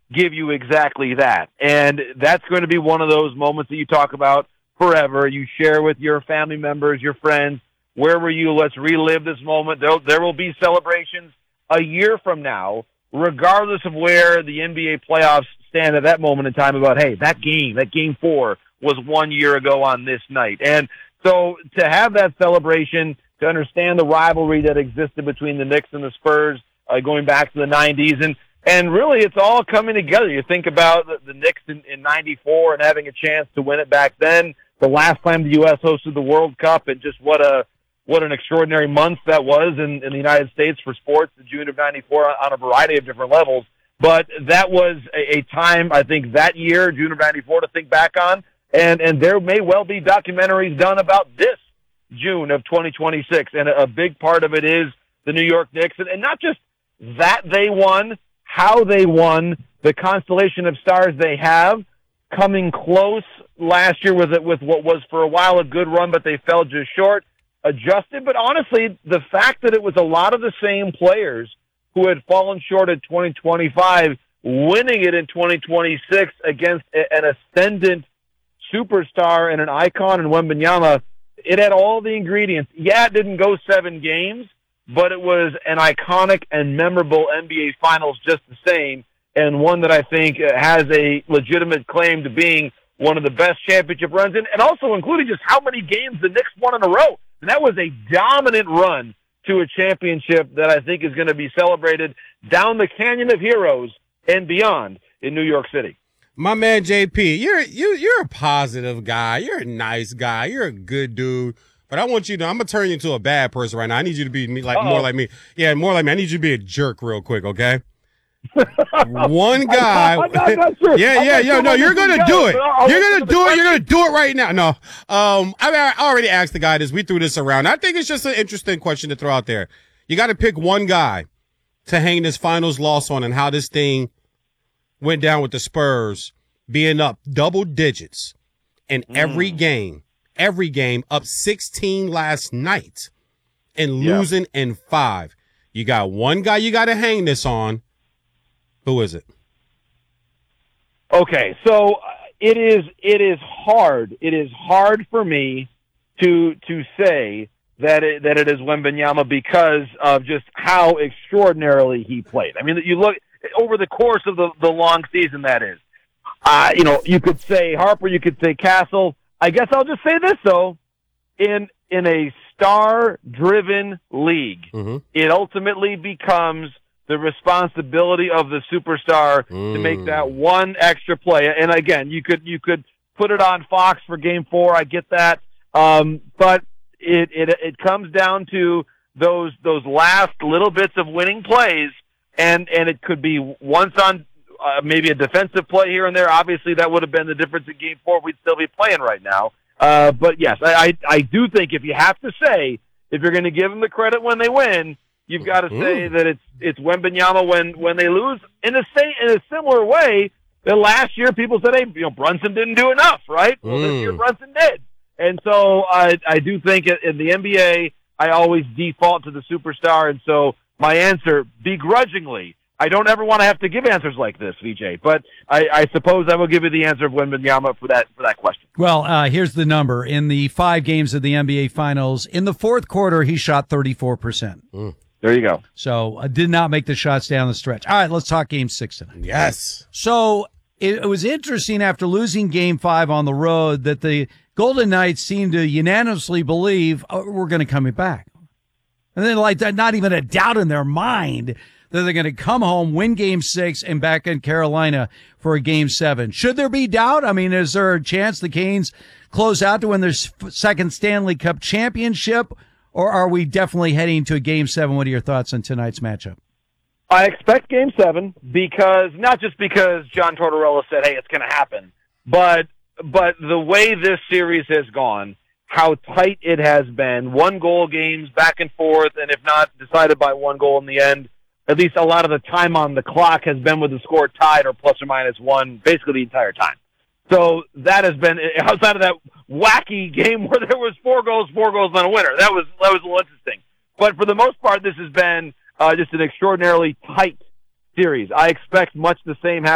give you exactly that. And that's going to be one of those moments that you talk about forever. You share with your family members, your friends. Where were you? Let's relive this moment. There will be celebrations a year from now, regardless of where the NBA playoffs stand at that moment in time about, hey, that game 4 was 1 year ago on this night. And so to have that celebration, to understand the rivalry that existed between the Knicks and the Spurs going back to the 90s, and really it's all coming together. You think about the Knicks in 94 and having a chance to win it back then, the last time the U.S. hosted the World Cup, and just what an extraordinary month that was in the United States for sports in June of 94 on a variety of different levels. But that was a time, I think, that year, June of 94, to think back on. And there may well be documentaries done about this June of 2026. And a big part of it is the New York Knicks. And not just that they won, how they won, the constellation of stars they have, coming close last year with what was for a while a good run, but they fell just short, adjusted. But honestly, the fact that it was a lot of the same players who had fallen short in 2025, winning it in 2026 against an ascendant superstar and an icon in Wembanyama, it had all the ingredients. Yeah, it didn't go 7 games, but it was an iconic and memorable NBA Finals just the same, and one that I think has a legitimate claim to being one of the best championship runs, and also including just how many games the Knicks won in a row. And that was a dominant run to a championship that I think is going to be celebrated down the Canyon of Heroes and beyond in New York City. My man JP, you're a positive guy. You're a nice guy. You're a good dude. But I want you to, I'm going to turn you into a bad person right now. I need you to be more like me. Yeah, more like me. I need you to be a jerk real quick, okay? One guy. No, you're going to do it. You're going to do it. You're going to do it right now. No. I already asked the guy this. We threw this around. I think it's just an interesting question to throw out there. You got to pick one guy to hang this finals loss on and how this thing went down with the Spurs being up double digits in every game, up 16 last night and losing in 5. You got one guy you got to hang this on. Who is it? Okay, so it is hard. It is hard for me to say that it is Wembanyama because of just how extraordinarily he played. I mean, you look over the course of the long season, that is. You could say Harper, you could say Castle. I guess I'll just say this, though. In a star-driven league, it ultimately becomes the responsibility of the superstar to make that one extra play. And again, you could put it on Fox for Game 4. I get that. But it comes down to those last little bits of winning plays, and it could be once on maybe a defensive play here and there. Obviously, that would have been the difference in Game 4. We'd still be playing right now. But yes, I do think if you have to say, if you're going to give them the credit when they win, you've got to say that it's Wembanyama when they lose. In a similar way, that last year people said, hey, Brunson didn't do enough, right? Well, this year Brunson did. And so I do think in the NBA, I always default to the superstar. And so my answer, begrudgingly, I don't ever want to have to give answers like this, VJ, but I suppose I will give you the answer of Wembanyama for that question. Well, here's the number. In the 5 games of the NBA Finals, in the fourth quarter, he shot 34%. There you go. So did not make the shots down the stretch. All right, let's talk Game 6 tonight. Yes. So it was interesting after losing Game 5 on the road that the Golden Knights seemed to unanimously believe, we're going to come back. And then like that, not even a doubt in their mind that they're going to come home, win Game 6, and back in Carolina for a Game 7. Should there be doubt? I mean, is there a chance the Canes close out to win their second Stanley Cup championship, or are we definitely heading to a Game 7? What are your thoughts on tonight's matchup? I expect Game 7 because, not just because John Tortorella said, hey, it's going to happen, but the way this series has gone, how tight it has been, 1-goal games back and forth, and if not decided by 1 goal in the end, at least a lot of the time on the clock has been with the score tied or plus or minus 1 basically the entire time. So that has been, outside of that wacky game where there was 4 goals and a winner. That was a little interesting. But for the most part, this has been just an extraordinarily tight series. I expect much the same